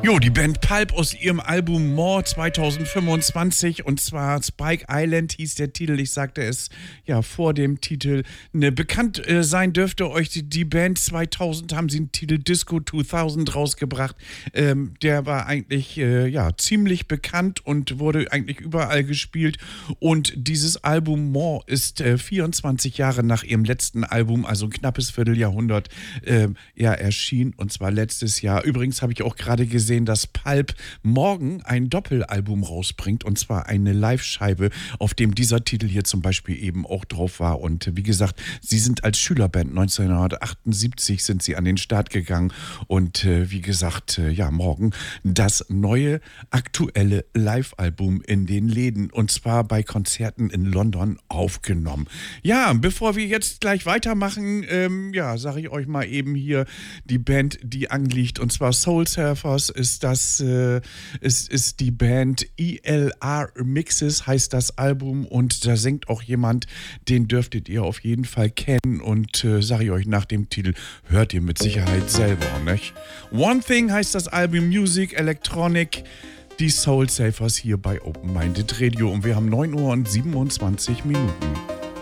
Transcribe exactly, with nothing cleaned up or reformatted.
Jo, die Band Pulp aus ihrem Album More zwanzig fünfundzwanzig, und zwar Spike Island hieß der Titel. Ich sagte es ja vor dem Titel. Ne, bekannt äh, sein dürfte euch die, die Band zweitausend, haben sie den Titel Disco zweitausend rausgebracht. Ähm, der war eigentlich äh, ja ziemlich bekannt und wurde eigentlich überall gespielt. Und dieses Album More ist äh, vierundzwanzig Jahre nach ihrem letzten Album, also ein knappes Vierteljahrhundert, äh, ja, erschienen, und zwar letztes Jahr. Übrigens habe ich auch gerade gesehen, dass Pulp morgen ein Doppelalbum rausbringt, und zwar eine Live-Scheibe, auf dem dieser Titel hier zum Beispiel eben auch drauf war. Und wie gesagt, sie sind als Schülerband neunzehnhundertachtundsiebzig sind sie an den Start gegangen, und äh, wie gesagt, äh, ja, morgen das neue, aktuelle Live-Album in den Läden, und zwar bei Konzerten in London aufgenommen. Ja, bevor wir jetzt gleich weitermachen, ähm, ja, sage ich euch mal eben hier die Band, die anliegt, und zwar Soul Surfers ist das, äh, ist, ist die Band. E L R Mixes heißt das Album, und da singt auch jemand, den dürftet ihr auf jeden Fall kennen, und äh, sage ich euch, nach dem Titel hört ihr mit Sicherheit selber, nicht? One Thing heißt das Album, Music, Electronic, die Soul Surfers hier bei Open Minded Radio, und wir haben neun Uhr und siebenundzwanzig Minuten.